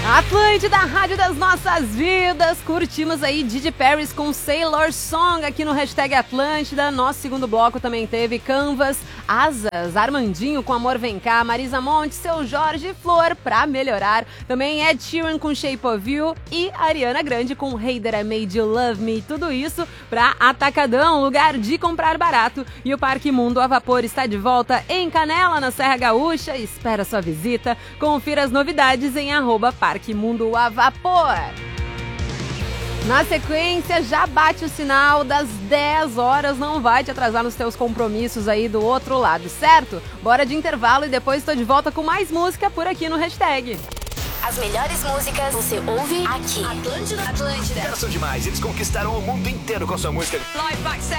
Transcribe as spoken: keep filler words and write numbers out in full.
Atlântida, rádio das nossas vidas. Curtimos aí Didi Paris com Sailor Song aqui no Hashtag Atlântida. Nosso segundo bloco também teve Canvas, Asas, Armandinho com Amor Vem Cá, Marisa Monte, Seu Jorge e Flor Pra Melhorar. Também Ed Sheeran com Shape of You e Ariana Grande com Hey That I Made You Love Me. Tudo isso pra Atacadão, lugar de comprar barato. E o Parque Mundo a Vapor está de volta em Canela, na Serra Gaúcha. Espera sua visita. Confira as novidades em arroba Parque Mundo a Vapor. Na sequência, já bate o sinal das dez horas, não vai te atrasar nos teus compromissos aí do outro lado, certo? Bora de intervalo e depois estou de volta com mais música por aqui no Hashtag. As melhores músicas você ouve aqui. Atlântida, Atlântida. Caras são demais, eles conquistaram o mundo inteiro com sua música. Live back set.